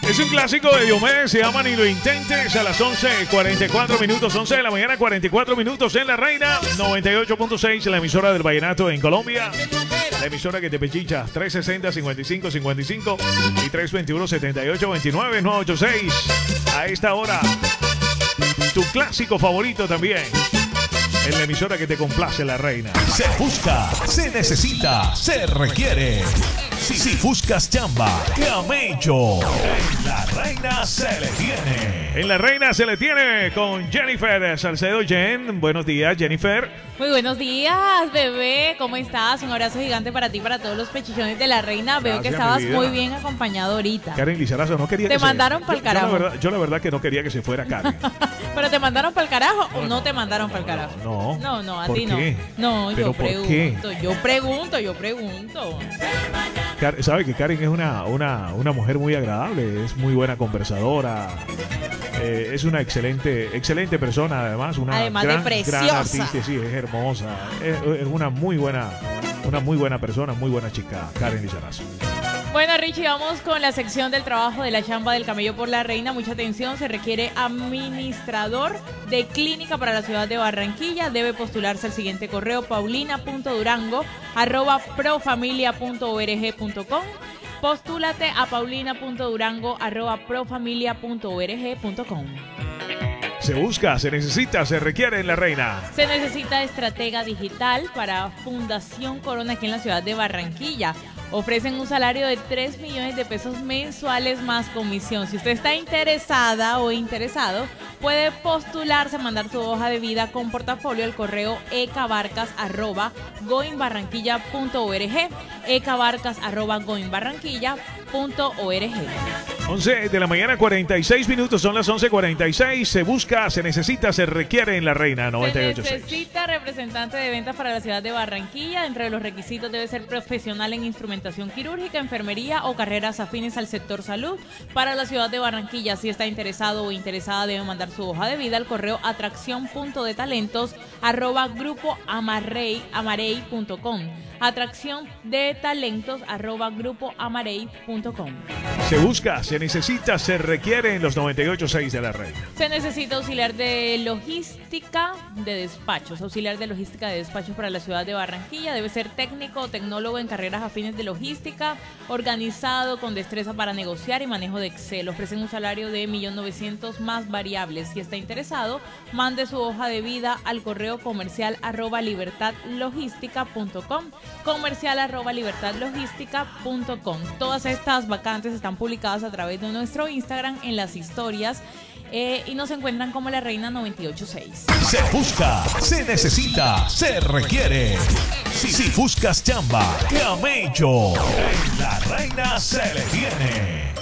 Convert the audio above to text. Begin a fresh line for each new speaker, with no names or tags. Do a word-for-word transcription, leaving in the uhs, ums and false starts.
Es un clásico de Diomedes, se llama Ni lo intentes, a las once cuarenta y cuatro minutos, once de la mañana, cuarenta y cuatro minutos en La Reina, noventa y ocho punto seis, la emisora del vallenato en Colombia. La emisora que te pechicha, tres sesenta, cincuenta y cinco cincuenta y cinco y tres veintiuno, setenta y ocho veintinueve, nueve ochenta y seis. A esta hora, tu clásico favorito también. En la emisora que te complace, La Reina.
Se busca, se necesita, se requiere. Si, si buscas chamba, camello. En La Reina se le tiene.
En La Reina se le tiene con Jennifer Salcedo. Jen, buenos días, Jennifer.
Muy buenos días, bebé. ¿Cómo estás? Un abrazo gigante para ti, para todos los pechichones de La Reina. Veo
Gracias,
que estabas
mi vida.
muy bien acompañado ahorita.
Karen Lizarazo, no quería
Te
que
mandaron
se...
pa'l
yo-
carajo.
Yo la, verdad, yo la verdad que no quería que se fuera Karen.
¿Pero te mandaron para el carajo o no te mandaron para el carajo?
No.
No, no, a
¿Por
ti
qué?
no. No,
¿Pero
yo
por
pregunto.
qué?
Yo pregunto, yo pregunto.
Karen- sabe que Karen es una, una, una mujer muy agradable, es muy buena conversadora, eh, es una excelente excelente persona, además una
Además de
gran,
preciosa.
gran artista, sí, es hermosa, es, es una muy buena una muy buena persona, muy buena chica, Karen Lizarazo.
Bueno, Richie, vamos con la sección del trabajo de la chamba del camello por La Reina. Mucha atención, se requiere administrador de clínica para la ciudad de Barranquilla. Debe postularse al siguiente correo, paulina.durango arroba profamilia.org.com. Postúlate a paulina.durango arroba profamilia.org.com.
Se busca, se necesita, se requiere en La Reina.
Se necesita estratega digital para Fundación Corona aquí en la ciudad de Barranquilla. Ofrecen un salario de tres millones de pesos mensuales más comisión. Si usted está interesada o interesado, puede postularse, mandar su hoja de vida con portafolio al correo ecabarcas arroba goinbarranquilla punto org, ecabarcas arroba goinbarranquilla punto org.
once de la mañana, cuarenta y seis minutos, son las once cuarenta y seis. Se busca, se necesita, se requiere en La Reina, noventa y ocho punto
Se
seis.
necesita representante de ventas para la ciudad de Barranquilla. Entre los requisitos debe ser profesional en instrumentación quirúrgica, enfermería o carreras afines al sector salud. Para la ciudad de Barranquilla, si está interesado o interesada, debe mandar su hoja de vida al correo atracción.detalentos arroba grupo amarrey amarey punto com. Atracción de talentos arroba grupo amarey punto com.
Se busca, se necesita, se requiere en los noventa y ocho punto seis de La Reina.
Se necesita auxiliar de logística de despachos, auxiliar de logística de despachos para la ciudad de Barranquilla. Debe ser técnico o tecnólogo en carreras afines de logística, organizado, con destreza para negociar y manejo de Excel. Ofrecen un salario de un millón novecientos mil más variables. Si está interesado, mande su hoja de vida al correo comercial arroba libertadlogística punto com, comercial arroba libertadlogística punto com. Todas estas vacantes están publicadas a través de nuestro Instagram en las historias. Eh, y nos encuentran como La Reina noventa y ocho punto seis.
Se busca, se necesita, se requiere. Si, si buscas chamba, camello. En La Reina se le tiene.